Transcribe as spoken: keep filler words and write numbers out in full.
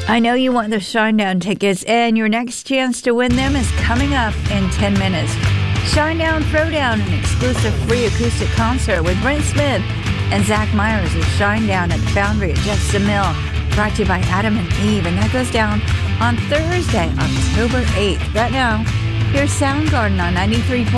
I know you want the Shinedown tickets, and your next chance to win them is coming up in ten minutes. Shinedown Throwdown, an exclusive free acoustic concert with Brent Smith and Zach Myers of Shinedown at the Foundry at Jefferson Mill, brought to you by Adam and Eve, and that goes down on Thursday, October eighth. Right now, here's Soundgarden on ninety-three point